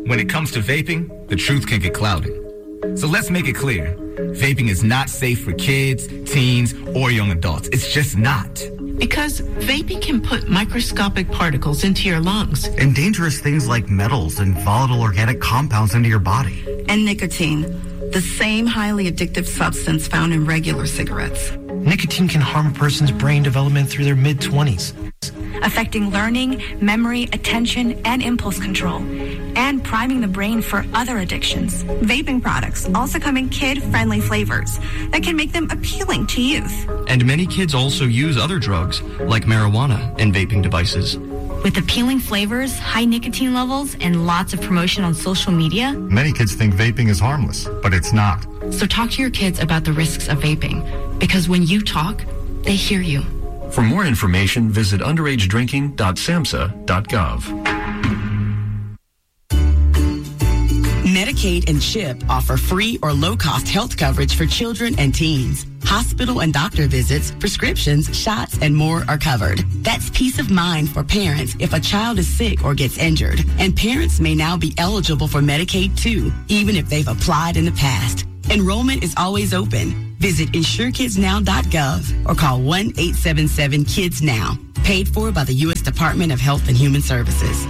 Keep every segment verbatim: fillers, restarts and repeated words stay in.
when it comes to vaping, the truth can get clouded. So let's make it clear. Vaping is not safe for kids, teens, or young adults. It's just not. Because vaping can put microscopic particles into your lungs. And dangerous things like metals and volatile organic compounds into your body. And nicotine, the same highly addictive substance found in regular cigarettes. Nicotine can harm a person's brain development through their mid-twenties. Affecting learning, memory, attention, and impulse control, and priming the brain for other addictions. Vaping products also come in kid-friendly flavors that can make them appealing to youth. And many kids also use other drugs, like marijuana, in vaping devices. With appealing flavors, high nicotine levels, and lots of promotion on social media, many kids think vaping is harmless, but it's not. So talk to your kids about the risks of vaping, because when you talk, they hear you. For more information, visit underage drinking dot samhsa dot gov. Medicaid and CHIP offer free or low-cost health coverage for children and teens. Hospital and doctor visits, prescriptions, shots, and more are covered. That's peace of mind for parents if a child is sick or gets injured. And parents may now be eligible for Medicaid too, even if they've applied in the past. Enrollment is always open. Visit insure kids now dot gov or call one eight seven seven kids now. Paid for by the U S Department of Health and Human Services.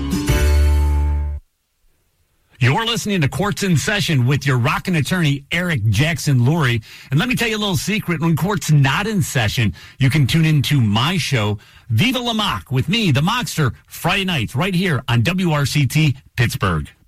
You're listening to Courts in Session with your rockin' attorney, Eric Jackson Lurie. And let me tell you a little secret. When court's not in session, you can tune into my show, Viva La Mock, with me, the Mockster, Friday nights right here on W R C T Pittsburgh.